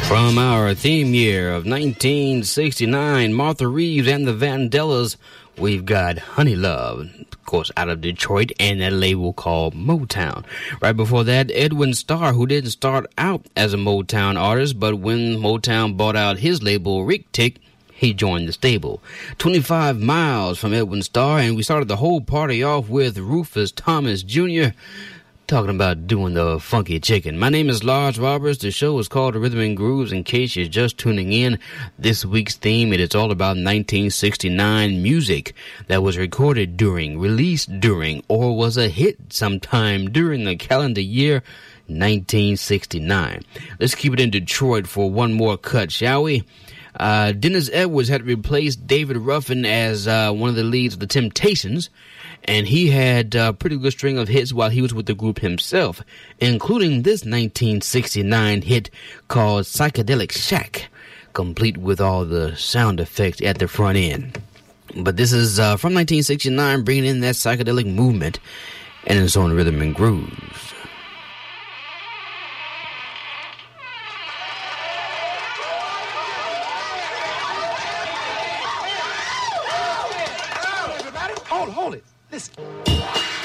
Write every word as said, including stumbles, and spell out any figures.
From our theme year of nineteen sixty-nine, Martha Reeves and the Vandellas, we've got Honey Love, of course, out of Detroit, and that label called Motown. Right before that, Edwin Starr, who didn't start out as a Motown artist, but when Motown bought out his label, Rick Tick, he joined the stable. twenty-five miles from Edwin Starr, and we started the whole party off with Rufus Thomas Junior, talking about doing the funky chicken. My name is Lars Roberts. The show is called Rhythm and Grooves. In case you're just tuning in, this week's theme, it is all about nineteen sixty-nine music that was recorded during, released during, or was a hit sometime during the calendar year nineteen sixty-nine. Let's keep it in Detroit for one more cut, shall we? Uh, Dennis Edwards had replaced David Ruffin as uh, one of the leads of the Temptations, and he had a pretty good string of hits while he was with the group himself, including this nineteen sixty-nine hit called Psychedelic Shack, complete with all the sound effects at the front end. But this is uh, from nineteen sixty-nine, bringing in that psychedelic movement, and it's on Rhythm and Grooves. Hold, hold it. Listen.